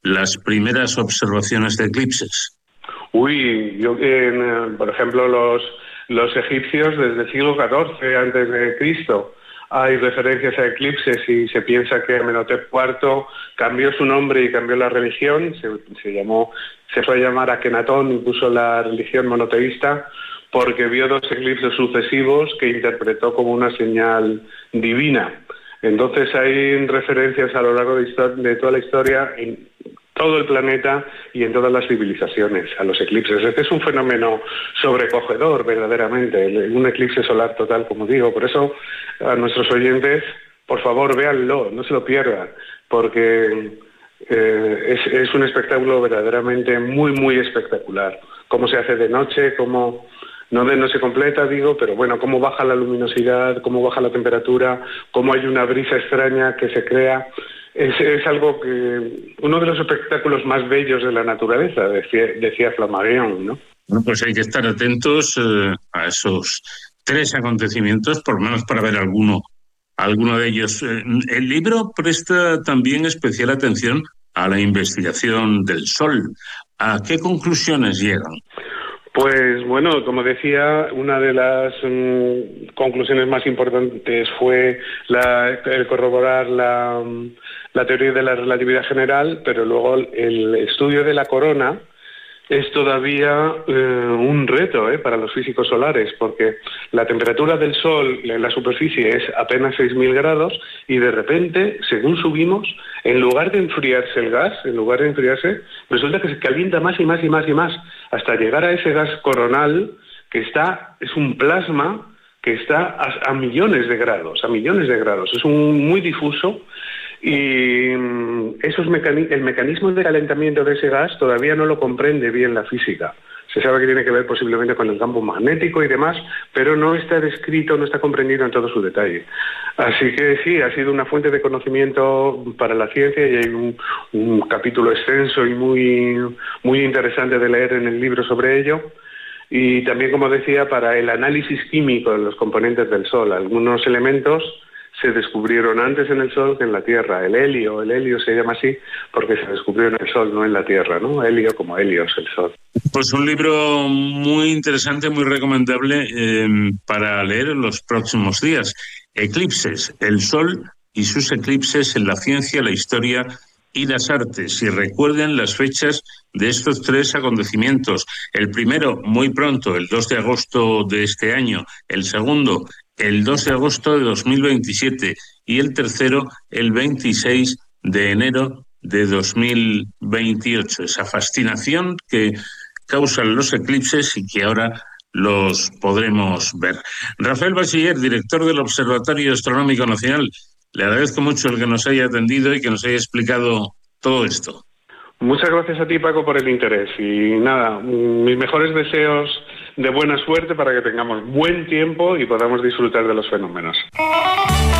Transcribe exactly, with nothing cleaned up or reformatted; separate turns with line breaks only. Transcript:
las primeras observaciones de eclipses?
Uy, yo, eh, por ejemplo, los, los egipcios desde el siglo catorce antes de Cristo hay referencias a eclipses y se piensa que Amenhotep cuarto cambió su nombre y cambió la religión, se, se llamó, se fue a llamar Akenatón y puso la religión monoteísta porque vio dos eclipses sucesivos que interpretó como una señal divina. Entonces hay referencias a lo largo de, de toda la historia en todo el planeta y en todas las civilizaciones a los eclipses. Este es un fenómeno sobrecogedor, verdaderamente, un eclipse solar total, como digo. Por eso, a nuestros oyentes, por favor, véanlo, no se lo pierdan, porque eh, es, es un espectáculo verdaderamente muy, muy espectacular. Cómo se hace de noche, cómo... No de noche completa, digo, pero bueno, cómo baja la luminosidad, cómo baja la temperatura, cómo hay una brisa extraña que se crea. Es, es algo que... uno de los espectáculos más bellos de la naturaleza, decía, decía Flammarion, ¿no?
Bueno, pues hay que estar atentos eh, a esos tres acontecimientos, por lo menos para ver alguno, alguno de ellos. Eh, el libro presta también especial atención a la investigación del Sol. ¿A qué conclusiones llegan?
Pues bueno, como decía, una de las um, conclusiones más importantes fue la, el corroborar la, la teoría de la relatividad general, pero luego el estudio de la corona es todavía eh, un reto eh, para los físicos solares, porque la temperatura del Sol en la superficie es apenas seis mil grados y de repente, según subimos, en lugar de enfriarse el gas, en lugar de enfriarse, resulta que se calienta más y más y más y más, hasta llegar a ese gas coronal que está, es un plasma que está a, a millones de grados, a millones de grados, es un muy difuso. Y esos mecani- el mecanismo de calentamiento de ese gas todavía no lo comprende bien la física. Se sabe que tiene que ver posiblemente con el campo magnético y demás, pero no está descrito, no está comprendido en todo su detalle. Así que sí, ha sido una fuente de conocimiento para la ciencia y hay un, un capítulo extenso y muy, muy interesante de leer en el libro sobre ello. Y también, como decía, para el análisis químico de los componentes del Sol. Algunos elementos se descubrieron antes en el Sol que en la Tierra. El helio, el helio se llama así porque se descubrió en el Sol, no en la Tierra, ¿no? Helio como helios, el Sol.
Pues un libro muy interesante, muy recomendable eh, para leer en los próximos días. Eclipses, el Sol y sus eclipses en la ciencia, la historia y las artes. Y recuerden las fechas de estos tres acontecimientos. El primero, muy pronto, el dos de agosto de este año. El segundo, el dos de agosto de dos mil veintisiete. Y el tercero, el veintiséis de enero de dos mil veintiocho. Esa fascinación que causan los eclipses y que ahora los podremos ver. Rafael Bachiller, director del Observatorio Astronómico Nacional, le agradezco mucho el que nos haya atendido y que nos haya explicado todo esto.
Muchas gracias a ti, Paco, por el interés. Y nada, mis mejores deseos de buena suerte para que tengamos buen tiempo y podamos disfrutar de los fenómenos.